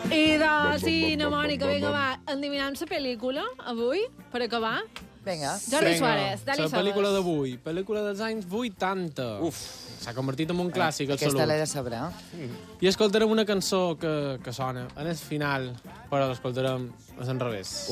I sí, no, Mònica, vinga, va, endevinem la pel·lícula, avui, per acabar. Vinga. Jordi Suárez, Dani La Sabas. pel·lícula d'avui, pel·lícula dels anys 80. Uf. S'ha convertit en un clàssic absolut. Aquesta l'he de saber. I escoltarem una cançó que sona en el final, però l'escoltarem a l'enrevés.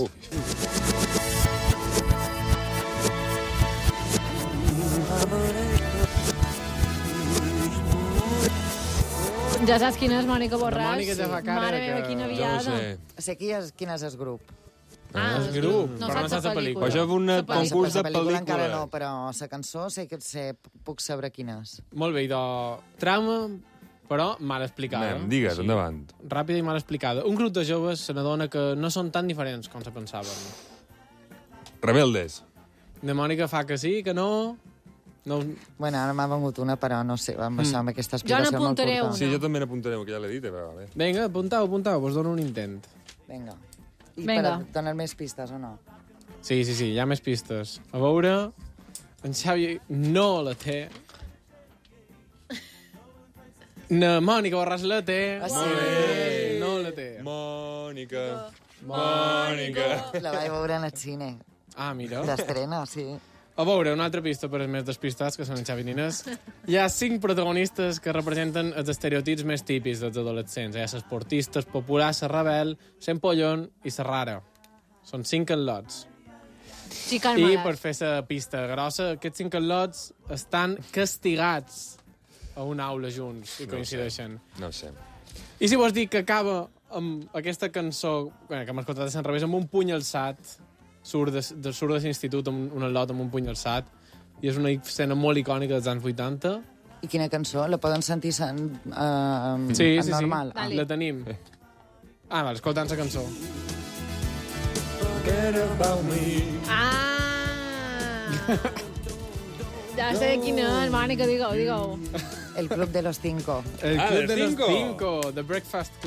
Ja saps quina és Mònica Borràs? La Mònica ja fa cara Mare meva, que- quina Jo no viada. sé. Sé quin és el grup. El grup, no però no saps saps la la pel·lícula. pel·lícula. Això és un La pel·lícula. concurs de La pel·lícula encara no, pel·lícula. però la cançó puc saber quina és. Molt bé, idò. Trama, però mal explicada. Anem, digues, endavant. Ràpida i mal explicada. Un grup de joves se n'adona que no són tan diferents com se pensaven. Rebeldes. De Mònica fa que sí, que no... No, Bueno, ara m'ha vengut una, però no sé, em sembla amb aquesta Jo explicació molt n'apuntaré curta. una. Sí, jo també n'apuntaré, que ja l'he dit, però vale. vinga, apuntau, vos dono un intent. Vinga. I Vinga. per donar més pistes o no? Sí, hi ha més pistes. A veure, en Xavi no la té. Na Mònica Borràs la té. Ah, sí? Molt bé. No la té. Mònica. Mònica. La vaig veure en el cine. Ah, mira. D'estrena, sí. A veure, una altra pista per als més despistats, que són en Xavi i Nines. Hi ha 5 protagonistes que representen els estereotips més típics dels adolescents. Hi ha l'esportista, el popular, la rebel, l'empollon i la rara. Són 5 al·lots. Xican I malat. per fer la pista grossa, aquests 5 al·lots estan castigats a una aula junts i coincideixen. No ho sé. I si vos dic que acaba amb aquesta cançó, que hem escoltat a Sant Revés, amb un puny alçat, surt de l'institut amb un al·lot amb un puny alçat, i és una escena molt icònica dels anys 80. I quina cançó? La poden sentir en Sí, normal? sí. La tenim. Ah, val, escoltant la cançó. Ah! Ja sé quina és, Mònica, digue-ho. El Club de los Cinco. El Ah, Club del de los Cinco. Cinco, The Breakfast Club.